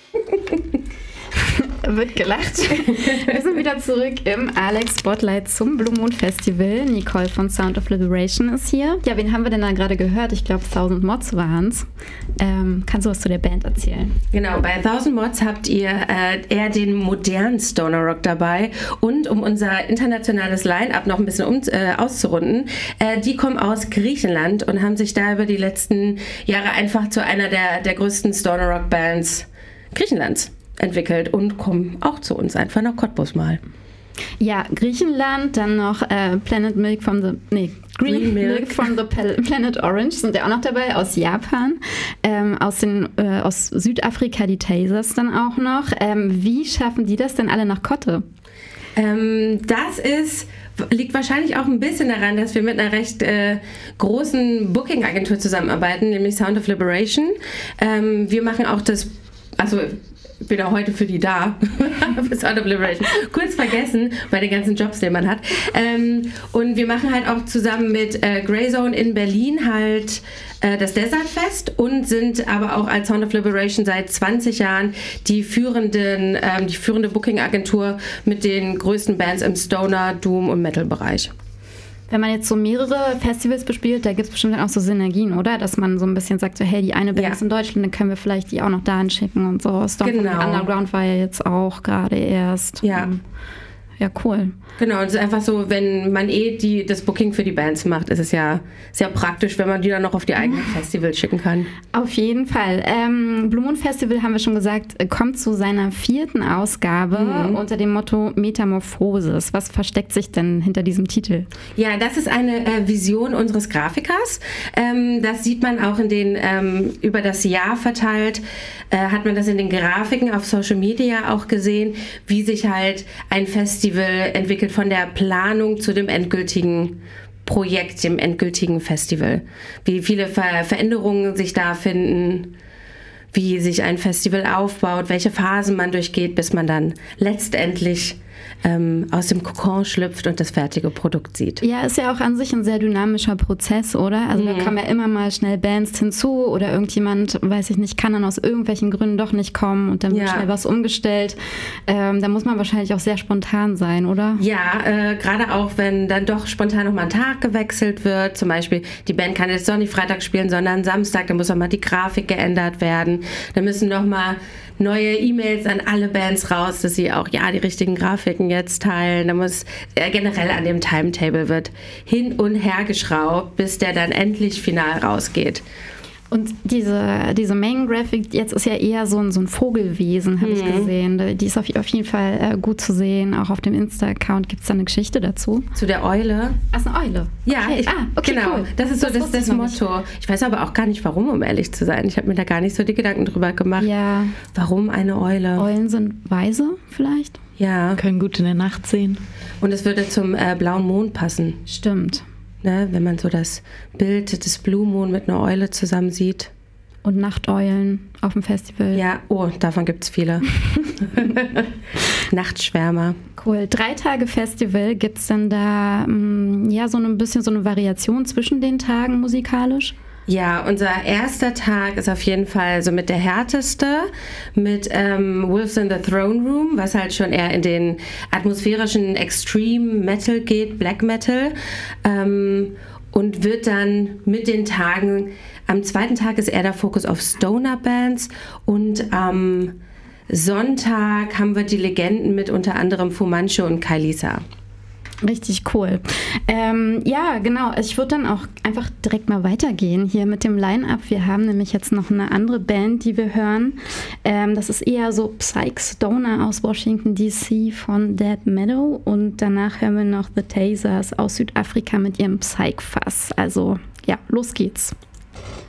Wird gelacht. Wir sind wieder zurück im Alex Spotlight zum Blue Moon Festival. Nicole von Sound of Liberation ist hier. Ja, wen haben wir denn da gerade gehört? Ich glaube, 1000 Mods waren es. Kannst du was zu der Band erzählen? Genau, bei 1000 Mods habt ihr eher den modernen Stoner Rock dabei. Und um unser internationales Line-Up noch ein bisschen auszurunden, die kommen aus Griechenland und haben sich da über die letzten Jahre einfach zu einer der größten Stoner Rock Bands Griechenlands entwickelt und kommen auch zu uns einfach nach Cottbus mal. Ja, Griechenland, dann noch Green Milk from the Planet Orange sind ja auch noch dabei, aus Japan, aus Südafrika die Tasers dann auch noch. Wie schaffen die das denn alle nach Kotte? Liegt wahrscheinlich auch ein bisschen daran, dass wir mit einer recht großen Booking-Agentur zusammenarbeiten, nämlich Sound of Liberation. Wir machen auch ich bin auch heute für die da, für Sound of Liberation. Kurz vergessen, bei den ganzen Jobs, die man hat. Und wir machen halt auch zusammen mit Greyzone in Berlin halt das Desert Fest und sind aber auch als Sound of Liberation seit 20 Jahren die führende Booking-Agentur mit den größten Bands im Stoner, Doom und Metal-Bereich. Wenn man jetzt so mehrere Festivals bespielt, da gibt es bestimmt dann auch so Synergien, oder? Dass man so ein bisschen sagt, so, hey, die eine Band ist in Deutschland, dann können wir vielleicht die auch noch dahin schicken und so. Storm from the Underground war ja jetzt auch gerade erst. Ja. Ja, cool. Genau, und es ist einfach so, wenn man das Booking für die Bands macht, ist es ja sehr praktisch, wenn man die dann noch auf die eigenen Festivals schicken kann. Auf jeden Fall. Blue Moon Festival, haben wir schon gesagt, kommt zu seiner 4. Ausgabe unter dem Motto Metamorphosis. Was versteckt sich denn hinter diesem Titel? Ja, das ist eine Vision unseres Grafikers. Das sieht man auch über das Jahr verteilt, hat man das in den Grafiken auf Social Media auch gesehen, wie sich halt ein Festival entwickelt von der Planung zu dem endgültigen Projekt, dem endgültigen Festival. Wie viele Veränderungen sich da finden, wie sich ein Festival aufbaut, welche Phasen man durchgeht, bis man dann letztendlich aus dem Kokon schlüpft und das fertige Produkt sieht. Ja, ist ja auch an sich ein sehr dynamischer Prozess, oder? Also da kommen ja immer mal schnell Bands hinzu oder irgendjemand, weiß ich nicht, kann dann aus irgendwelchen Gründen doch nicht kommen und dann wird schnell was umgestellt. Da muss man wahrscheinlich auch sehr spontan sein, oder? Ja, gerade auch, wenn dann doch spontan nochmal ein Tag gewechselt wird. Zum Beispiel, die Band kann jetzt doch nicht Freitag spielen, sondern Samstag. Dann muss nochmal die Grafik geändert werden. Dann müssen nochmal neue E-Mails an alle Bands raus, dass sie auch die richtigen Grafiken jetzt teilen. Da muss generell an dem Timetable wird hin und her geschraubt, bis der dann endlich final rausgeht. Und diese Main-Graphic jetzt ist ja eher so ein Vogelwesen, habe ich gesehen. Die ist auf jeden Fall gut zu sehen. Auch auf dem Insta-Account gibt es da eine Geschichte dazu. Zu der Eule? Ach, eine Eule? Ja, okay, genau. Cool. Das ist so das Motto. Ich weiß aber auch gar nicht, warum, um ehrlich zu sein. Ich habe mir da gar nicht so die Gedanken drüber gemacht. Ja. Warum eine Eule? Eulen sind weise vielleicht? Ja. Können gut in der Nacht sehen. Und es würde zum blauen Mond passen. Stimmt. Ne, wenn man so das Bild des Blue Moon mit einer Eule zusammen sieht. Und Nachteulen auf dem Festival. Ja, davon gibt es viele. Nachtschwärmer. Cool. 3 Tage Festival, gibt es denn da so ein bisschen so eine Variation zwischen den Tagen musikalisch? Ja, unser erster Tag ist auf jeden Fall so mit der härteste, mit Wolves in the Throne Room, was halt schon eher in den atmosphärischen Extreme Metal geht, Black Metal, und wird dann mit den Tagen, am 2. Tag ist eher der Fokus auf Stoner Bands und am Sonntag haben wir die Legenden mit unter anderem Fu Manchu und Kailisa. Richtig cool. Ja, genau. Ich würde dann auch einfach direkt mal weitergehen hier mit dem Line-Up. Wir haben nämlich jetzt noch eine andere Band, die wir hören. Das ist eher so Psych-Stoner aus Washington D.C. von Dead Meadow. Und danach hören wir noch The Tasers aus Südafrika mit ihrem Psych-Fass. Also ja, los geht's.